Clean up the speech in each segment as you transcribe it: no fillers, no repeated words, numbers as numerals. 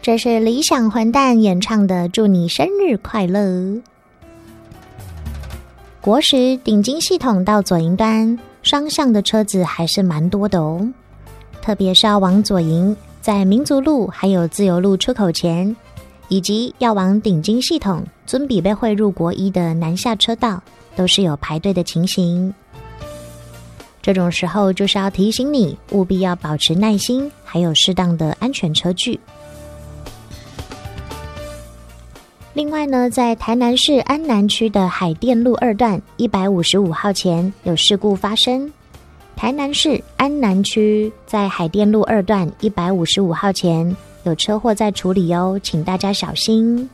这是理想混蛋演唱的《祝你生日快乐》。国时顶金系统到左营端，双向的车子还是蛮多的哦。特别是要往左营，在民族路还有自由路出口前，以及要往顶金系统尊比被汇入国一的南下车道，都是有排队的情形。这种时候就是要提醒你，务必要保持耐心，还有适当的安全车距。另外呢，在台南市安南区的海淀路2段155号前有事故发生。台南市安南区在海淀路2段155号前有车祸在处理哦，请大家小心。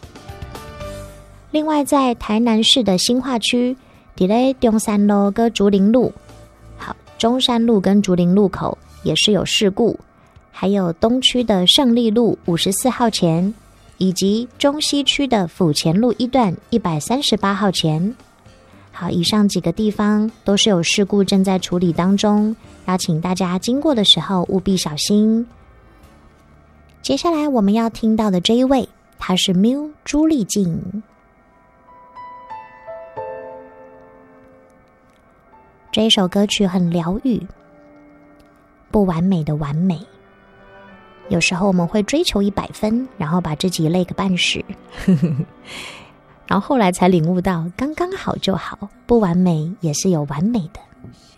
另外在台南市的新化区在中山路跟竹林路，好，中山路跟竹林路口也是有事故，还有东区的胜利路54号前，以及中西区的府前路1段138号前。好，以上几个地方都是有事故正在处理当中，邀请大家经过的时候务必小心。接下来我们要听到的这一位，她是 Miu 朱丽静。这一首歌曲很疗愈，不完美的完美。有时候我们会追求100分，然后把自己累个半死然后后来才领悟到刚刚好就好，不完美也是有完美的。